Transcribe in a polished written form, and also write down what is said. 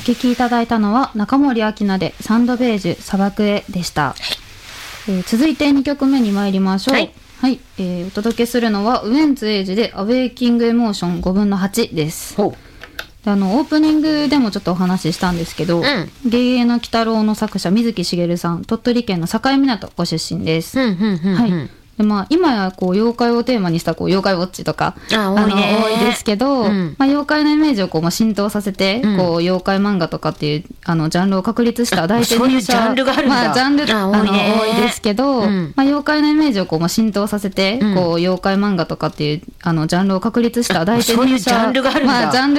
聴きいただいたのは中森明菜でサンドベージュ砂漠へでした。続いて2曲目に参りましょう。はい、お届けするのはウエンツ瑛士でアウェイキングエモーション5分の8です。でオープニングでもちょっとお話ししたんですけど、幻影の鬼太郎の作者水木しげるさん、鳥取県の境港ご出身です。はい。で今やこう妖怪をテーマにしたこう妖怪ウォッチとか多いですけど、妖怪のイメージをこう浸透させて、こう妖怪漫画とかっていうジャンルを確立した第一人者、 そういうジャンルがあるんだ。 ジャンル多いですけど、妖怪のイメージをこう浸透させて、こう妖怪漫画とかっていうジャンルを確立した第一人者、 そういうジャンルがあるんだ。 ジャンル